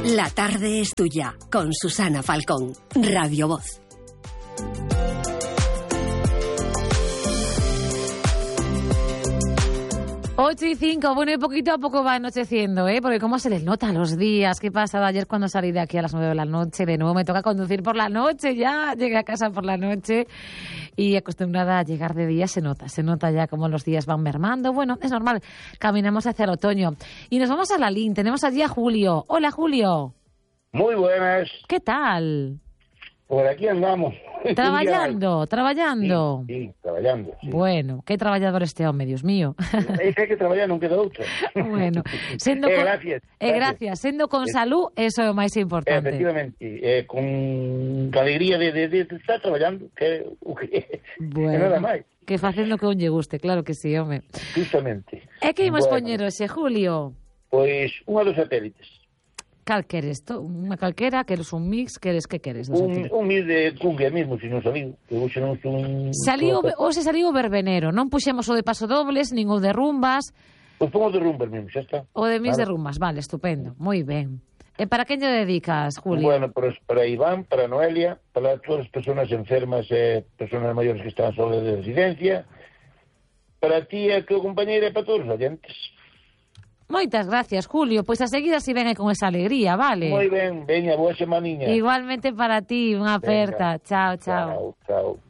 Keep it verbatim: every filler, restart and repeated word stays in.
La tarde es tuya, con Susana Falcón, Radio Voz. ocho y cinco, bueno, y poquito a poco va anocheciendo, ¿eh? Porque cómo se les nota los días. ¿Qué pasaba ayer cuando salí de aquí a las nueve de la noche? De nuevo me toca conducir por la noche ya. Llegué a casa por la noche y acostumbrada a llegar de día se nota. Se nota ya cómo los días van mermando. Bueno, es normal. Caminamos hacia el otoño. Y nos vamos a la L I N. Tenemos allí a Julio. Hola, Julio. Muy buenas. ¿Qué tal? Por aquí andamos. Traballando, traballando. Sí, sí, traballando. Sí. Bueno, qué trabajador este hombre, Dios mío. É que hai que traballar, non queda outra. Bueno, sendo eh, con, gracias, eh, gracias. Sendo con eh, salud, eso é o máis importante. Efectivamente, eh, con alegría de, de, de estar traballando, que o que bueno, é nada máis. Que facendo que un lle guste, claro que sí, home. Justamente. É que imos bueno, poñer hoxe, Julio. Pois unha dos satélites. Cal queres? To? Unha calquera? Queres un mix? Queres que queres? Un, un mix de cumbia mesmo, se non saliu. Que hoxe non son... Saliu, hoxe saliu o verbenero. Non puxemos o de paso dobles, nin o de rumbas. Pois pongo de rumbas mesmo, xa está. O de mix vale. de rumbas, vale, estupendo. Moi ben. E para quen lle dedicas, Julio? Bueno, para, para Iván, para Noelia, para todas as persoas enfermas e eh, persoas maiores que están solas de residencia, para ti e a tua compañeira e para todos os oyentes. Moitas gracias, Julio. Pois a seguir así ven con esa alegría, vale? Moi ben, veña, boa semaniña. Igualmente para ti, unha aperta. Chao, chao. Chao, chao.